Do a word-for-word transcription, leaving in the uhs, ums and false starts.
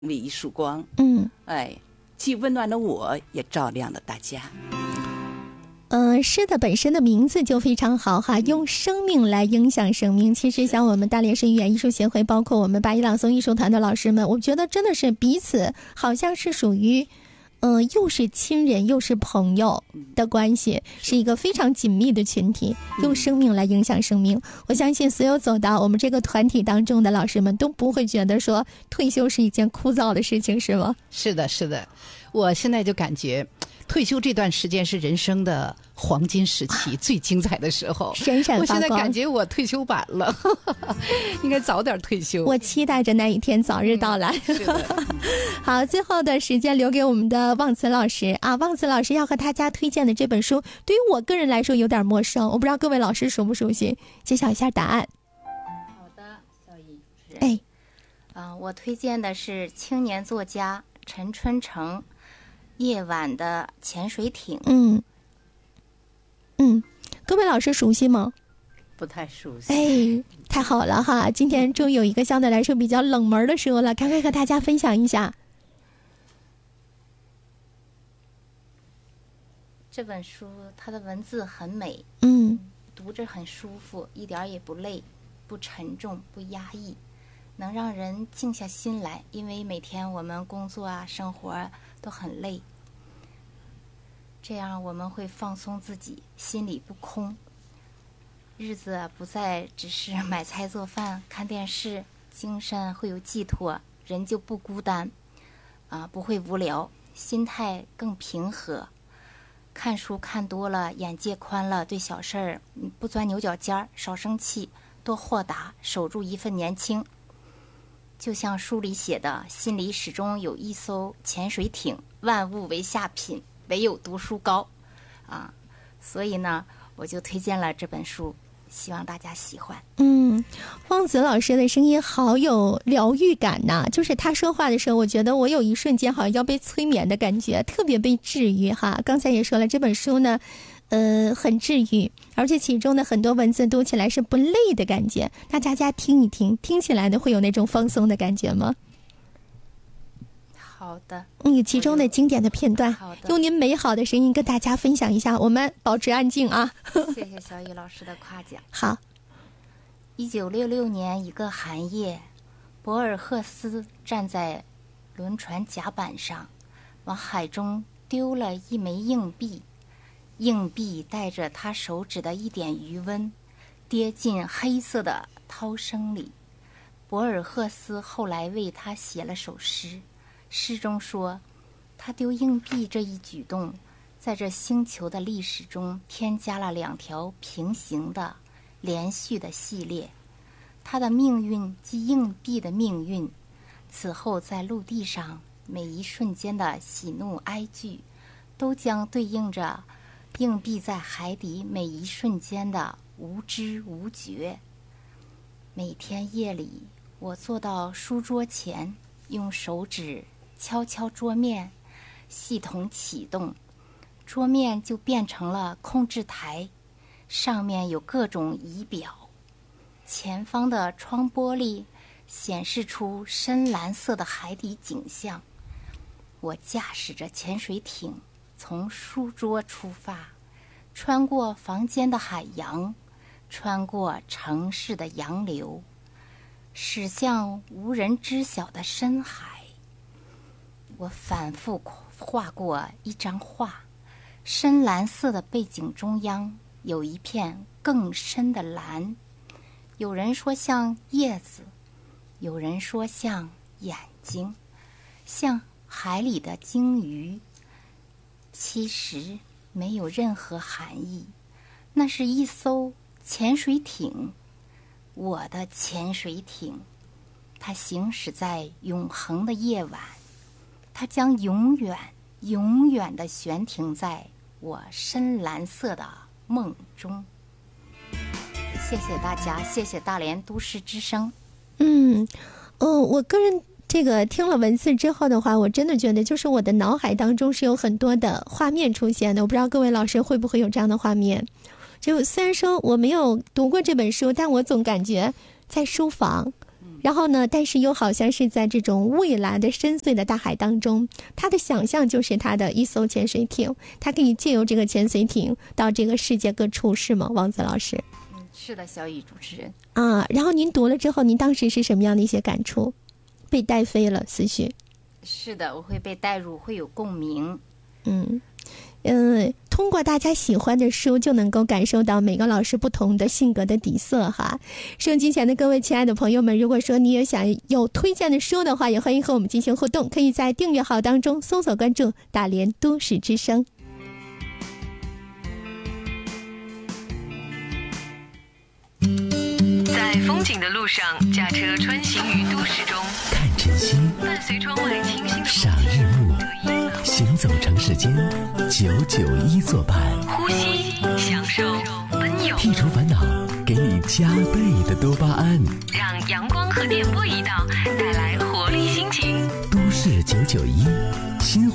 为一束光， 嗯， 哎，既温暖了我，也照亮了大家。 呃，诗的本身的名字就非常好哈，用生命来影响生命。其实像我们大连市语言艺术协会，包括我们八一朗诵艺术团的老师们，我觉得真的是彼此好像是属于呃，又是亲人又是朋友的关系，是一个非常紧密的群体，用生命来影响生命。我相信所有走到我们这个团体当中的老师们都不会觉得说退休是一件枯燥的事情，是吗？ 是的，是的，我现在就感觉退休这段时间是人生的黄金时期，最精彩的时候， 闪闪发光。 我现在感觉我退休晚了，应该早点退休。 我期待着那一天早日到来。 嗯、是的。 好，最后的时间留给我们的旺慈老师啊，旺慈老师要和大家推荐的这本书，对于我个人来说有点陌生，我不知道各位老师熟不熟悉，揭晓一下答案。 好的，小乙主持人。 哎， 啊、呃，我推荐的是青年作家陈春成。夜晚的潜水艇。 嗯嗯，各位老师熟悉吗？ 不太熟悉。 哎，太好了哈！今天终于有一个相对来说比较冷门的书了，赶快和大家分享一下。 这本书它的文字很美， 嗯， 读着很舒服，一点也不累，不沉重，不压抑，能让人静下心来。因为每天我们工作啊、生活啊都很累。这样我们会放松自己，心里不空，日子不再只是买菜做饭看电视，精神会有寄托，人就不孤单啊，不会无聊，心态更平和。看书看多了，眼界宽了，对小事儿不钻牛角尖儿，少生气，多豁达，守住一份年轻。就像书里写的，心里始终有一艘潜水艇，万物为下品，唯有读书高，啊，所以呢，我就推荐了这本书，希望大家喜欢。 嗯，旺慈老师的声音好有疗愈感呐、啊，就是他说话的时候，我觉得我有一瞬间好像要被催眠的感觉，特别被治愈哈。刚才也说了，这本书呢，呃，很治愈，而且其中的很多文字读起来是不累的感觉。那大家听一听，听起来呢会有那种放松的感觉吗？ 好的， 嗯，其中的经典的片段，用您美好的声音跟大家分享一下，我们保持安静啊。 谢谢小雨老师的夸奖。 好， 一九六六年一个寒夜，博尔赫斯站在轮船甲板上，往海中丢了一枚硬币，硬币带着他手指的一点余温，跌进黑色的涛声里。博尔赫斯后来为他写了首诗。诗中说，他丢硬币这一举动，在这星球的历史中添加了两条平行的、连续的系列。他的命运即硬币的命运，此后在陆地上每一瞬间的喜怒哀惧，都将对应着硬币在海底每一瞬间的无知无觉。每天夜里，我坐到书桌前，用手指敲敲桌面，系统启动，桌面就变成了控制台，上面有各种仪表。前方的窗玻璃显示出深蓝色的海底景象。我驾驶着潜水艇从书桌出发，穿过房间的海洋，穿过城市的洋流，驶向无人知晓的深海。我反复画过一张画，深蓝色的背景中央有一片更深的蓝，有人说像叶子，有人说像眼睛，像海里的鲸鱼。其实没有任何含义，那是一艘潜水艇，我的潜水艇，它行驶在永恒的夜晚，它将永远永远地悬停在我深蓝色的梦中。谢谢大家，谢谢大连都市之声。 嗯，哦，我个人这个听了文字之后的话，我真的觉得就是我的脑海当中是有很多的画面出现的。我不知道各位老师会不会有这样的画面。就虽然说我没有读过这本书，但我总感觉在书房， 然后呢，但是又好像是在这种蔚蓝的深邃的大海当中，他的想象就是他的一艘潜水艇，他可以借由这个潜水艇到这个世界各处，是吗，王子老师？ 嗯，是的，小雨主持人。 啊，然后您读了之后，您当时是什么样的一些感触？被带飞了思绪？ 是的，我会被带入，会有共鸣。 嗯。嗯，通过大家喜欢的书，就能够感受到每个老师不同的性格的底色哈。收音机前的各位亲爱的朋友们，如果说你也想有推荐的书的话，也欢迎和我们进行互动，可以在订阅号当中搜索关注大连都市之声。 在风景的路上，驾车穿行于都市中， 看晨曦， 伴随窗外清新的赏日暮，行走城市间，九九一作伴， 呼吸，享受，奔涌， 剔除烦恼，给你加倍的多巴胺， 让阳光和电波一道带来活力心情。 都市九九一，新